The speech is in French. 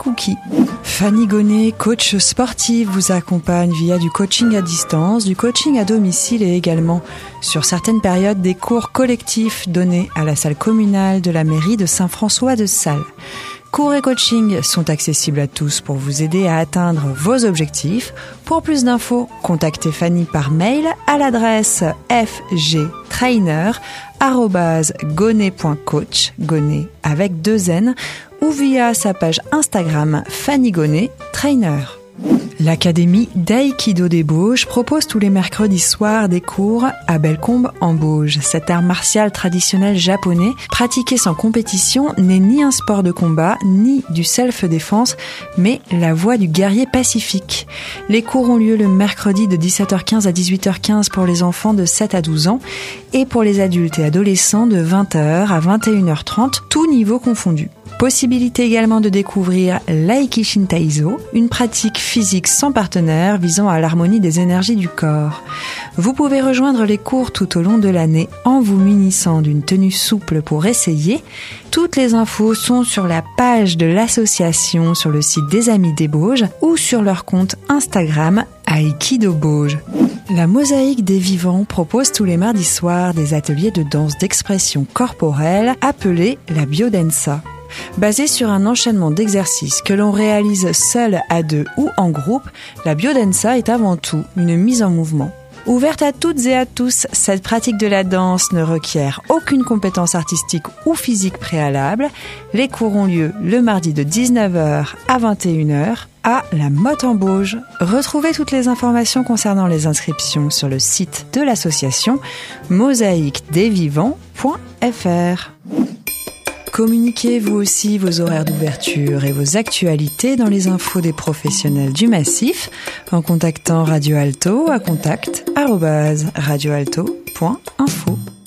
cookies. Fanny Gonnet, coach sportive, vous accompagne via du coaching à distance, du coaching à domicile et également, sur certaines périodes, des cours collectifs donnés à la salle communale de la mairie de Saint-François-de-Sales. Cours et coaching sont accessibles à tous pour vous aider à atteindre vos objectifs. Pour plus d'infos, contactez Fanny par mail à l'adresse fgtrainer@gonnet.coach, Gonnet avec 2 N, ou via sa page Instagram Fanny Gonnet Trainer. L'Académie d'Aïkido des Bauges propose tous les mercredis soirs des cours à Bellecombe en Bauges. Cet art martial traditionnel japonais, pratiqué sans compétition, n'est ni un sport de combat, ni du self-défense, mais la voie du guerrier pacifique. Les cours ont lieu le mercredi de 17h15 à 18h15 pour les enfants de 7 à 12 ans et pour les adultes et adolescents de 20h à 21h30, tous niveaux confondus. Possibilité également de découvrir l'Aikishin Taizo, une pratique physique sans partenaire visant à l'harmonie des énergies du corps. Vous pouvez rejoindre les cours tout au long de l'année en vous munissant d'une tenue souple pour essayer. Toutes les infos sont sur la page de l'association sur le site des Amis des Bauges ou sur leur compte Instagram Aikido Bauges. La Mosaïque des Vivants propose tous les mardis soirs des ateliers de danse d'expression corporelle appelés la Biodensa. Basée sur un enchaînement d'exercices que l'on réalise seul, à 2 ou en groupe, la Biodensa est avant tout une mise en mouvement. Ouverte à toutes et à tous, cette pratique de la danse ne requiert aucune compétence artistique ou physique préalable. Les cours ont lieu le mardi de 19h à 21h à la Motte en Bauges. Retrouvez toutes les informations concernant les inscriptions sur le site de l'association mosaïquedesvivants.fr. Communiquez vous aussi vos horaires d'ouverture et vos actualités dans les infos des professionnels du massif en contactant Radio Alto à contact@radioalto.info.